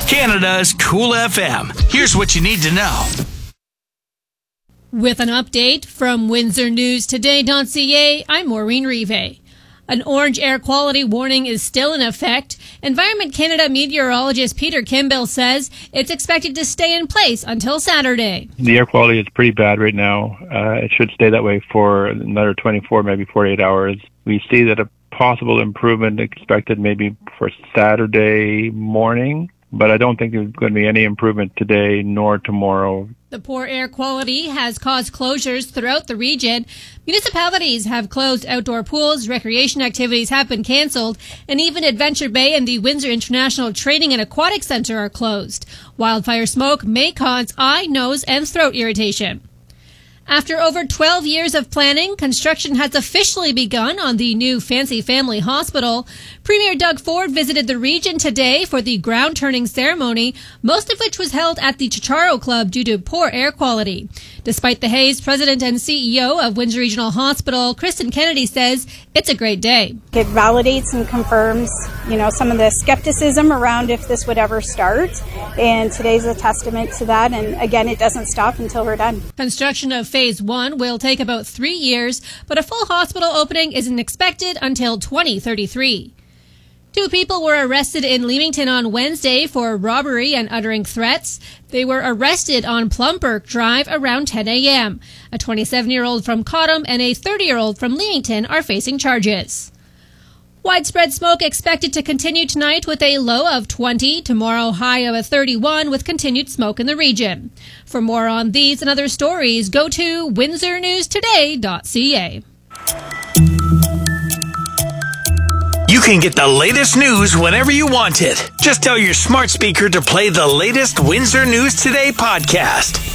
Canada's Cool FM. Here's what you need to know. With an update from WindsorNewsToday.ca, I'm Maureen Rive. An orange air quality warning is still in effect. Environment Canada meteorologist Peter Kimball says it's expected to stay in place until Saturday. The air quality is pretty bad right now. It should stay that way for another 24, maybe 48 hours. We see that a possible improvement expected maybe for Saturday morning, but I don't think there's going to be any improvement today nor tomorrow. The poor air quality has caused closures throughout the region. Municipalities have closed outdoor pools, recreation activities have been cancelled, and even Adventure Bay and the Windsor International Training and Aquatic Centre are closed. Wildfire smoke may cause eye, nose, and throat irritation. After over 12 years of planning, construction has officially begun on the new Fancy Family Hospital. Premier Doug Ford visited the region today for the ground-turning ceremony, most of which was held at the Chicharo Club due to poor air quality. Despite the haze, President and CEO of Windsor Regional Hospital, Kristen Kennedy, says it's a great day. It validates and confirms, some of the skepticism around if this would ever start. And today's a testament to that. And again, it doesn't stop until we're done. Construction of Phase 1 will take about 3 years, but a full hospital opening isn't expected until 2033. 2 people were arrested in Leamington on Wednesday for robbery and uttering threats. They were arrested on Plumburk Drive around 10 a.m. A 27-year-old from Cottam and a 30-year-old from Leamington are facing charges. Widespread smoke expected to continue tonight with a low of 20, tomorrow high of a 31 with continued smoke in the region. For more on these and other stories, go to WindsorNewsToday.ca. You can get the latest news whenever you want it. Just tell your smart speaker to play the latest Windsor News Today podcast.